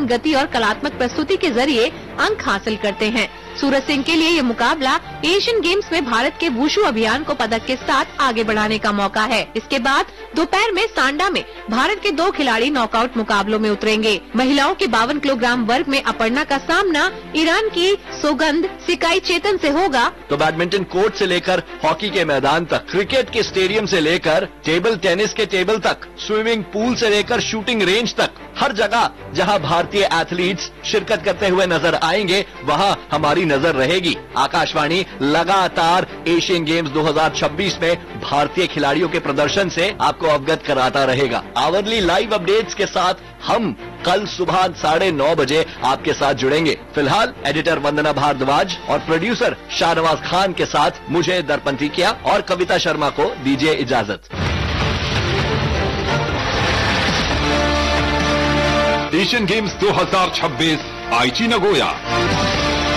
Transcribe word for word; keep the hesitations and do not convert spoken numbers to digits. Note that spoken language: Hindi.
गति और कलात्मक प्रस्तुति के जरिए अंक हासिल करते हैं। सूरज सिंह के लिए ये मुकाबला एशियन गेम्स में भारत के वुशु अभियान को पदक के साथ आगे बढ़ाने का मौका है। इसके बाद दोपहर में सांडा में भारत के दो खिलाड़ी नॉकआउट मुकाबलों में उतरेंगे। महिलाओं के बावन किलोग्राम वर्ग में अपर्णा का सामना ईरान की सोगंद सिकाई चेतन से होगा। तो बैडमिंटन कोर्ट से लेकर हॉकी के मैदान तक, क्रिकेट के स्टेडियम से लेकर टेबल टेनिस के टेबल तक, स्विमिंग पूल से लेकर शूटिंग रेंज तक, हर जगह जहां भारतीय एथलीट्स शिरकत करते हुए नजर आएंगे वहां हमारी नजर रहेगी। आकाशवाणी लगातार एशियन गेम्स दो हज़ार छब्बीस में भारतीय खिलाड़ियों के प्रदर्शन से आपको अवगत कराता रहेगा। आवरली लाइव अपडेट्स के साथ हम कल सुबह साढ़े नौ बजे आपके साथ जुड़ेंगे। फिलहाल एडिटर वंदना भारद्वाज और प्रोड्यूसर शाहनवाज खान के साथ मुझे दर्पण टीकिया और कविता शर्मा को दीजिए इजाजत। एशियन गेम्स दो हज़ार छब्बीस आईची नगोया।